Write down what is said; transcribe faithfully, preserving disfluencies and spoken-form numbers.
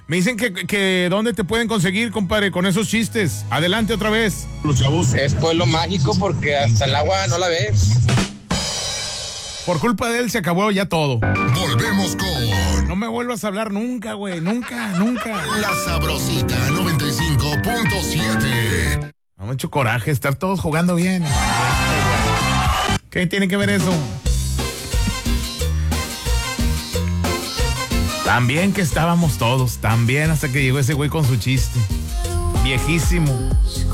Me dicen que, que dónde te pueden conseguir, compadre, con esos chistes. Adelante otra vez. Los chavos. Es pueblo mágico porque hasta el agua no la ves. Por culpa de él se acabó ya todo. Volvemos con... No me vuelvas a hablar nunca, güey. Nunca, nunca. La Sabrosita noventa y cinco punto siete. Me ha mucho coraje estar todos jugando bien. ¿Qué tiene que ver eso? También que estábamos todos, también hasta que llegó ese güey con su chiste. Viejísimo.